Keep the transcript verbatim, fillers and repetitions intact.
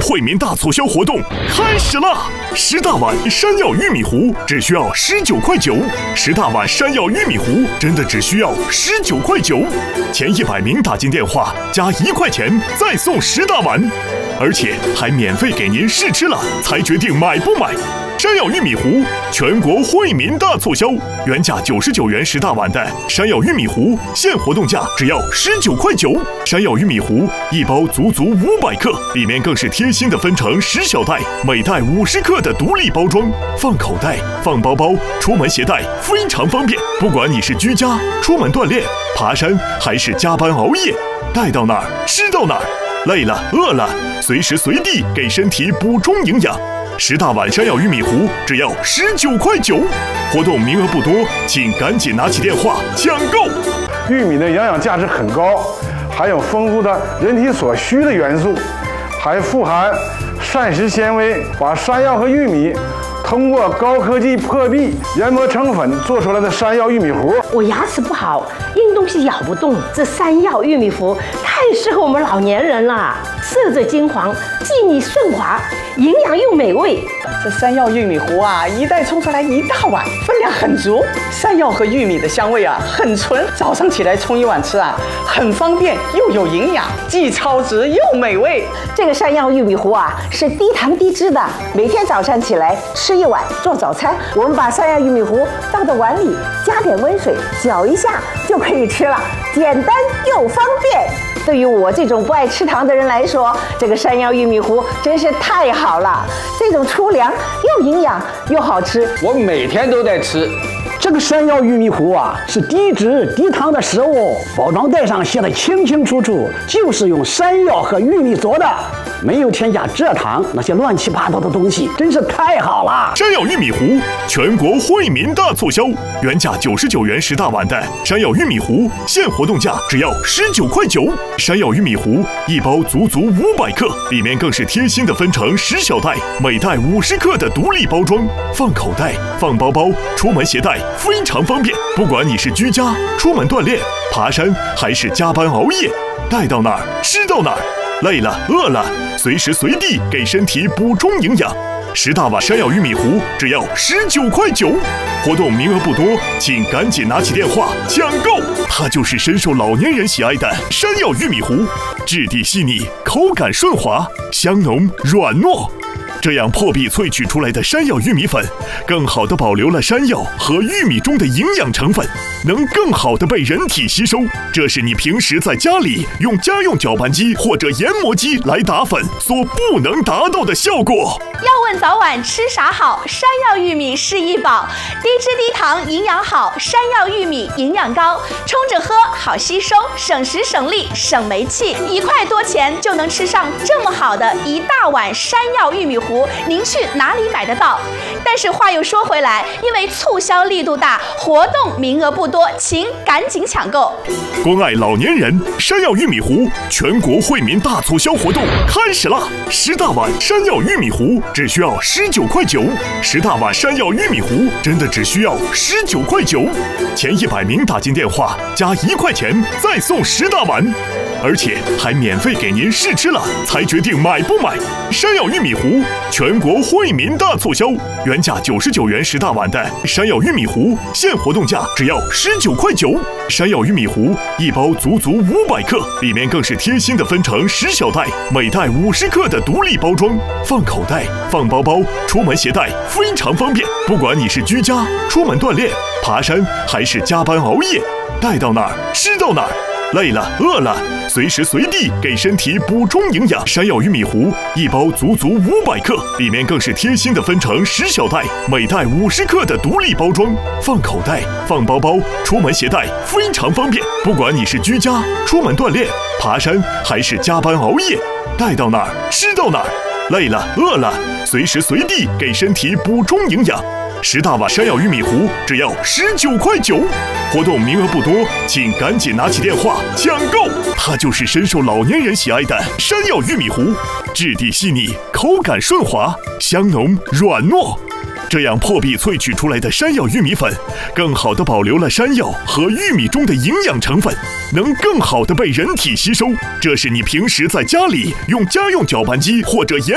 惠民大促销活动开始啦！十大碗山药玉米糊只需要十九块九，十大碗山药玉米糊真的只需要十九块九，前一百名打进电话加一块钱再送十大碗，而且还免费给您试吃了才决定买不买。山药玉米糊全国惠民大促销，原价九十九元十大碗的山药玉米糊，现活动价只要十九块九。山药玉米糊一包足足五百克，里面更是贴心的分成十小袋，每袋五十克的独立包装，放口袋、放包包、出门携带非常方便。不管你是居家、出门锻炼、爬山，还是加班熬夜，带到哪儿吃到哪儿，累了饿了，随时随地给身体补充营养。十大碗山药玉米糊只要十九块九，活动名额不多，请赶紧拿起电话抢购。 玉米的营养价值很高，含有丰富的人体所需的元素，还富含膳食纤维。把山药和玉米通过高科技破壁研磨成粉做出来的山药玉米糊。 我牙齿不好，硬东西咬不动，这山药玉米糊太适合我们老年人了，色泽金黄，细腻顺滑，营养又美味。 这山药玉米糊啊，一袋冲出来一大碗，分量很足。山药和玉米的香味啊，很纯，早上起来冲一碗吃啊，很方便又有营养，既超值又美味。 这个山药玉米糊啊，是低糖低脂的，每天早上起来吃一碗做早餐。我们把山药玉米糊倒到碗里，加点温水，搅一下就可以吃了，简单又方便。对于我这种不爱吃糖的人来说，这个山药玉米糊真是太好了，这种粗粮又营养又好吃， 我每天都在吃。 这个山药玉米糊啊，是低脂低糖的食物，包装袋上写的清清楚楚，就是用山药和玉米做的，没有添加蔗糖那些乱七八糟的东西，真是太好了。 山药玉米糊全国惠民大促销，原价九十九元十大碗的山药玉米糊，现活动价只要十九块九。山药玉米糊一包足足五百克，里面更是贴心的分成十小袋，每袋五十克的独立包装，放口袋、放包包、出门携带非常方便。不管你是居家、出门锻炼、爬山，还是加班熬夜，带到哪儿吃到哪儿，累了饿了，随时随地给身体补充营养。十大碗山药玉米糊只要十九块九，活动名额不多，请赶紧拿起电话抢购。它就是深受老年人喜爱的山药玉米糊，质地细腻，口感顺滑，香浓软糯。这样破壁萃取出来的山药玉米粉，更好地保留了山药和玉米中的营养成分，能更好地被人体吸收。这是你平时在家里用家用搅拌机或者研磨机来打粉所不能达到的效果。 要问早晚吃啥好，山药玉米是一宝，低脂低糖，营养好，山药玉米营养高，冲着喝好吸收，省时省力省煤气，一块多钱就能吃上这么好的一大碗山药玉米糊，您去哪里买得到？但是话又说回来，因为促销力度大，活动名额不多，请赶紧抢购。 关爱老年人，山药玉米糊全国惠民大促销活动开始啦！十大碗山药玉米糊只需要十九块九，十大碗山药玉米糊真的只需要十九块九，前一百名打进电话加一块钱再送十大碗，而且还免费给您试吃了才决定买不买。山药玉米糊全国惠民大促销，原价九十九元十大碗的山药玉米糊，现活动价只要十九块九。山药玉米糊一包足足五百克，里面更是贴心的分成十小袋，每袋五十克的独立包装，放口袋、放包包、出门携带非常方便。不管你是居家、出门锻炼、爬山，还是加班熬夜，带到哪儿吃到哪儿，累了饿了，随时随地给身体补充营养。山药玉米糊一包足足五百克，里面更是贴心的分成十小袋，每袋五十克的独立包装，放口袋、放包包、出门携带非常方便。不管你是居家、出门锻炼、爬山，还是加班熬夜，带到哪儿吃到哪儿，累了饿了，随时随地给身体补充营养。十大碗山药玉米糊只要十九块九，活动名额不多，请赶紧拿起电话抢购。它就是深受老年人喜爱的山药玉米糊，质地细腻，口感顺滑，香浓软糯。这样破壁萃取出来的山药玉米粉，更好地保留了山药和玉米中的营养成分，能更好地被人体吸收。这是你平时在家里用家用搅拌机或者研